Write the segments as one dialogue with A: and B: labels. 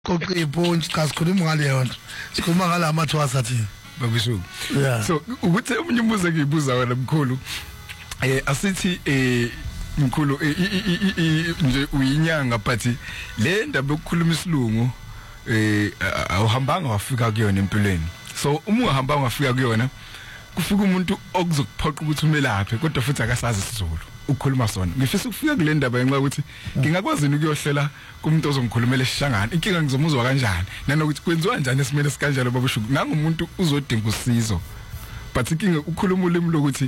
A: Koqi ipunch cha sikhuluma ngale yonto. Sikhuluma ngala amathwasa thina.
B: Babisho.
A: Yeah.
B: So ukuthi umunye umbuzo engiyibuza wena mkhulu asithi mkhulu nje uyinyanga but le ndaba yokukhuluma isilungu awuhambanga wafika kuyona empilweni. So uma ungahamba ungafika kuyona kufika umuntu okuzokuphoqa ukuthi umelaphe kodwa futhi akasazi isiZulu ukukhuluma sona. Ngifisa ukufika kule ndaba yenxa ukuthi ngingakwazi ukuyihlela kumuntu ozongikhulumela esishangana. Inkinga ngizomuzwa kanjani nanokuthi kwenziwa kanjani esimene sikanjalo babusho. Nangumuntu uzodinga usizo. But inkinga ukukhuluma ulimi lokuthi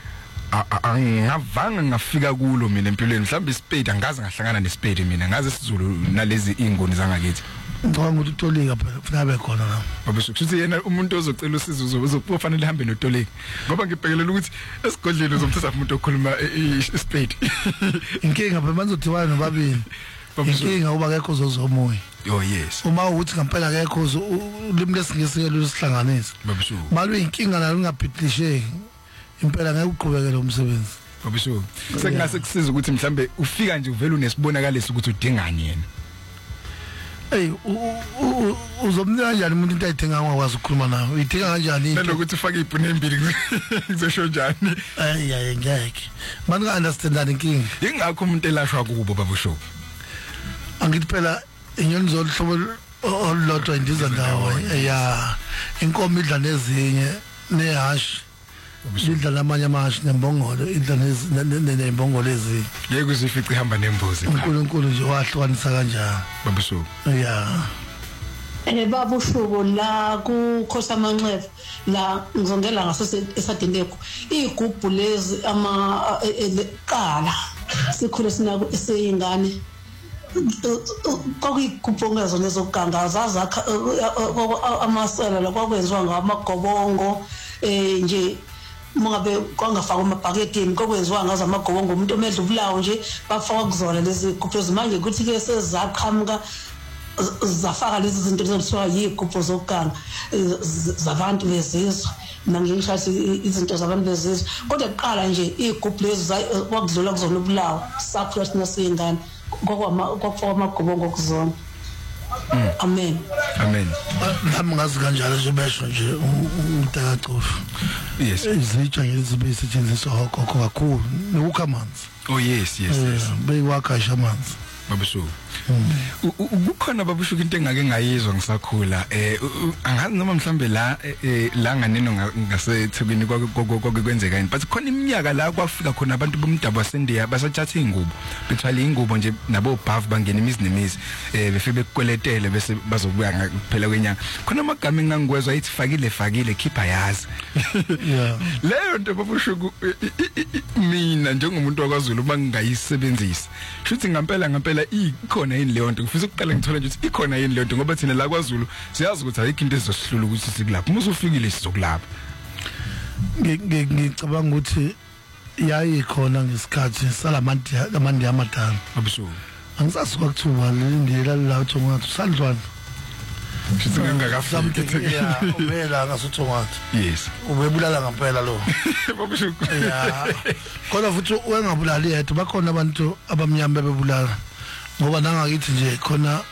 B: angavanga ngafika kulo mina empilweni mhlawumbe isipedi angaze ngahlangana nesipedi mina ngaze isiZulu nalezi ingoni zangakithi.
A: Ngicabanga ukuthi uTolika phela kufanele abe khona la.
B: Babisho kuthi yena umuntu ozocela usizo uzofanele hambe noTolika ngoba ngibhekelela ukuthi esigodleni uzomthatha umuntu okhuluma isipedi.
A: Inkinga phela manizodibana nobabili. Inkinga uba akekho zozomoya.
B: Oh yes.
A: Uma ukuthi ngempela akekho ulimi lesingisi lusihlanganisa.
B: Babisho.
A: Malu inkinga nalo ungabhidlisheki. Impela ngeke uqhubekele umsebenzi.
B: Babisho. Sekungase kusiza ukuthi mhlambe ufika nje uvela unesibonakaliso ukuthi udingani yena.
A: Hey uzomnika kanjani umuntu into ayidinga ngakwazi ukukhuluma nawe uyidinga kanjani into
B: nalokuthi ufake ibhune embili ngizosho njani
A: hayi ngeke manje ka understand inkinga
B: ingakho umuntu elashwa kubo babusho
A: angithi phela inyoni zolhlobo olulodwa indiza ndawo ya inkomo idla nezinye nehash idla lamanye amahashi nembongolo idla nembongolo ezinye
B: yeke uzifica ihamba nembuzi
A: uNkulunkulu nje wahlukanisa kanjani
B: babusho
A: ya
C: babushuko la ku Khosamanxeva la ngizongela ngaso esadindeko igubhu lezi qala sikhule sinako eseyingane kwakuyigubhu ngezona ezokugangaza zakha amasela la kwakwenziwa ngamagobongo nje mangabe kwangafaka amabhaketini kokwenziwa ngazo amagobongo umuntu omedla ubulawo nje bafaka kuzona lezi gubhu manje ukuthi ke sezaqhamuka zafaka lezi zinto ezithiwa yigubhu zokuganga zabantu bezizwe nangishathi izinto zabantu bezizwe kodwa kuqala nje igubhu lezi kwakudlula kuzona ubulawo sakhula thina siyingane kwakufaka amagobongo kuzona. Amen.
A: Amen. Nami ngazi kanjalo nje besho nje umntakacofu.
B: Yes.
A: Izitsha ngezibe isetshenziswa gogo kakhulu nokukha amanzi.
B: Oh yes.
A: Beyiwakasha amanzi.
B: Babusho. Ukukhona babusho into engake ngayizwa ngisakhula angazi noma mhlambe la nganeno ngaseThekwini kwenzeka yini but khona iminyaka la kwafika khona abantu bomdabu waseNdiya basathatha ingubo bethwala ingubo nje nabo bhavu bangena imizi nemizi befike bekweletele bese bazobuya ngaphela kwenyanga khona amagama engangizwa ayithi fakile khipha yazi
A: yeah
B: leyo nto babusho mina njengomuntu wakwaZulu bangayisebenzisi shuthi ngempela ikhona yini leyo nto ngifisa ukuqala ngithola nje ukuthi ikhona yini leyo nto ngoba thina la kwaZulu siyazi ukuthi ayikho into ezosihlula ukuthi sikulapha uma usufikile sizokulapha ngicabanga ukuthi yayikhona ngesikhathi salamandi amadala abusho
A: angisasuka kuthuba lindela lapho ngathi uSandlwana
B: sithi ngangakafika
A: ubela ngasuthi ngathi
B: yes
A: ubebulala ngempela lo
B: babusho
A: ya kodwa futhi wengabulali yedwa bakhona abantu abamnyama bebulala ngoba nangakithi nje khona